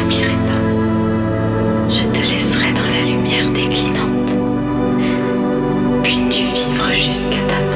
t'oublierai pas. Je te laisserai dans la lumière déclinante. Puisses-tu vivre jusqu'à ta